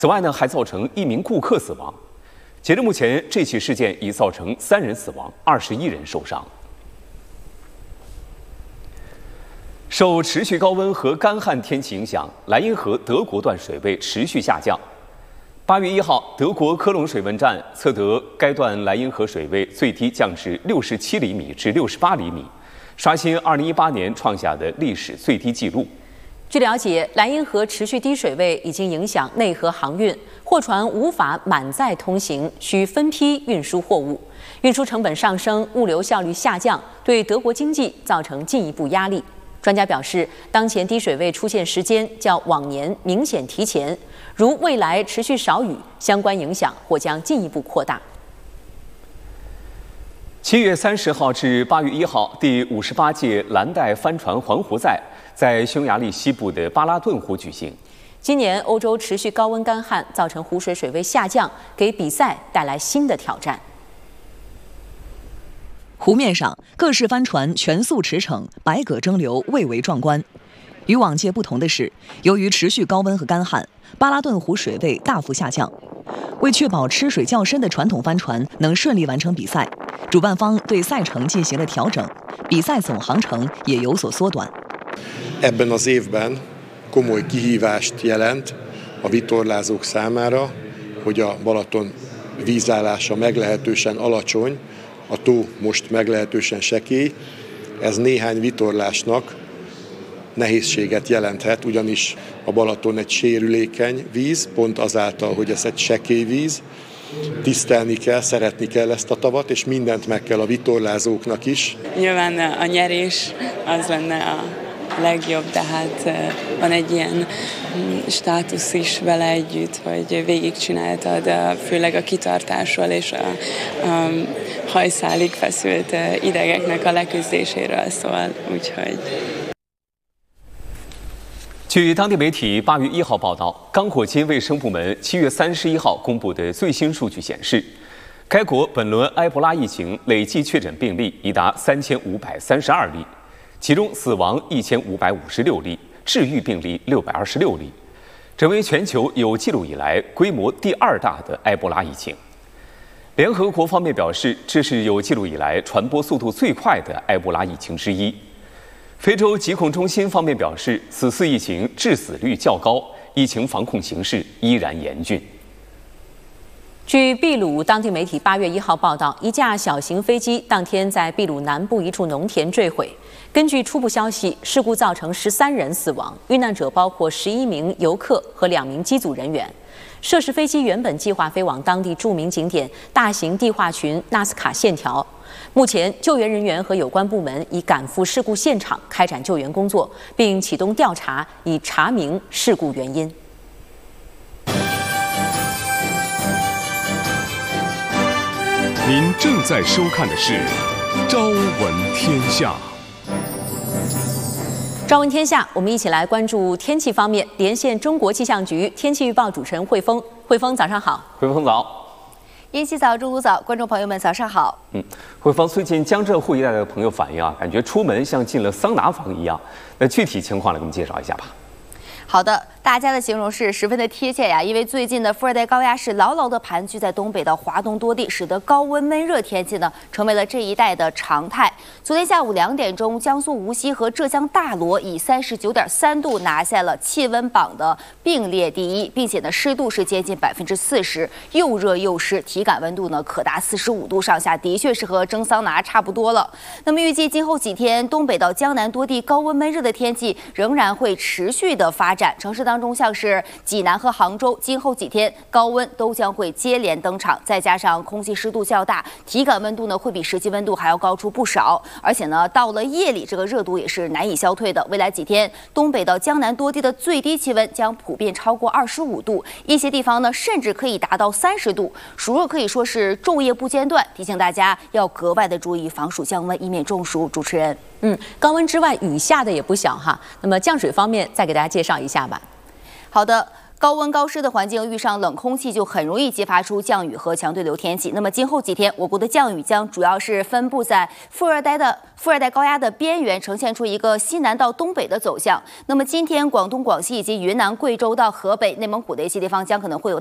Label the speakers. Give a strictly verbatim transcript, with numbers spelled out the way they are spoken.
Speaker 1: 此外呢，还造成一名顾客死亡。截至目前，这起事件已造成三人死亡，二十一人受伤。受持续高温和干旱天气影响，莱茵河德国段水位持续下降。八月一号，德国科隆水文站测得该段莱茵河水位最低降至六十七厘米至六十八厘米，刷新二零一八年创下的历史最低纪录。
Speaker 2: 据了解，莱茵河持续低水位已经影响内河航运，货船无法满载通行，需分批运输货物，运输成本上升，物流效率下降，对德国经济造成进一步压力。专家表示，当前低水位出现时间较往年明显提前，如未来持续少雨，相关影响或将进一步扩大。
Speaker 1: 七月三十号至八月一号，第五十八届蓝带帆船环湖赛在匈牙利西部的巴拉顿湖举行。
Speaker 2: 今年欧洲持续高温干旱，造成湖水水位下降，给比赛带来新的挑战。
Speaker 3: 湖面上，各式帆船全速驰骋，百舸争流，蔚为壮观。与往届不同的是，由于持续高温和干旱，巴拉顿湖水位大幅下降。为确保吃水较深的传统帆船能顺利完成比赛，主办方对赛程进行了调整，比赛总航程也有所缩短。
Speaker 4: Ebben az évben komoly kihívást jelent a vitorlázók számára, hogy a Balaton vízállása meglehetősen alacsony, a tó most meglehetősen sekély. Ez néhány vitorlásnak nehézséget jelenthet, ugyanis a Balaton egy sérülékeny víz, pont azáltal, hogy ez egy sekély víz. Tisztelni kell, szeretni kell ezt a tavat, és mindent meg kell a vitorlázóknak is.
Speaker 5: Nyilván a nyerés az lenne a legjobb, de hát van egy ilyen státusz is vele együtt, hogy végigcsináltad, főleg a kitartásról és a, a hajszálig feszült idegeknek a leküzdéséről szól, úgyhogy.
Speaker 1: 据当地媒体八月一号报道，刚果金卫生部门七月三十一号公布的最新数据显示，该国本轮埃博拉疫情累计确诊病例已达三千五百三十二例，其中死亡一千五百五十六例，治愈病例六百二十六例，成为全球有记录以来规模第二大的埃博拉疫情。联合国方面表示，这是有记录以来传播速度最快的埃博拉疫情之一。非洲疾控中心方面表示，此次疫情致死率较高，疫情防控形势依然严峻。
Speaker 2: 据秘鲁当地媒体八月一号报道，一架小型飞机当天在秘鲁南部一处农田坠毁。根据初步消息，事故造成十三人死亡，遇难者包括十一名游客和两名机组人员。涉事飞机原本计划飞往当地著名景点大型地化群纳斯卡线条。目前，救援人员和有关部门已赶赴事故现场开展救援工作，并启动调查，以查明事故原因。
Speaker 6: 您正在收看的是《朝闻天下》。
Speaker 2: 朝闻天下，我们一起来关注天气方面。连线中国气象局天气预报主持人汇丰，汇丰早上好。
Speaker 1: 汇丰早。
Speaker 7: 妍希早，中午早，观众朋友们早上好。
Speaker 1: 嗯，汇丰，最近江浙沪一带的朋友反映啊，感觉出门像进了桑拿房一样。那具体情况来给我们介绍一下吧。
Speaker 7: 好的，大家的形容是十分的贴切呀，因为最近的副热带高压势牢牢地盘踞在东北的华东多地，使得高温闷热天气呢成为了这一带的常态。昨天下午两点钟，江苏无锡和浙江大罗以三十九点三度拿下了气温榜的并列第一，并且呢湿度是接近百分之四十，又热又湿，体感温度呢可达四十五度上下，的确是和蒸桑拿差不多了。那么预计今后几天，东北到江南多地高温闷热的天气仍然会持续的发展。城市当中，像是济南和杭州，今后几天高温都将会接连登场，再加上空气湿度较大，体感温度呢会比实际温度还要高出不少。而且呢，到了夜里，这个热度也是难以消退的。未来几天，东北到江南多地的最低气温将普遍超过二十五度，一些地方呢甚至可以达到三十度，暑热可以说是昼夜不间断。提醒大家要格外的注意防暑降温，以免中暑。主持人。
Speaker 2: 嗯，高温之外，雨下的也不小哈。那么降水方面，再给大家介绍一下吧。
Speaker 7: 好的。 高温高湿的环境遇上冷空气，就很容易激发出降雨和强对流天气。那么今后几天，我国的降雨将主要是分布在副热带的副热带高压的边缘，呈现出一个西南到东北的走向。那么今天，广东、广西以及云南、贵州到河北、内蒙古的一些地方将可能会有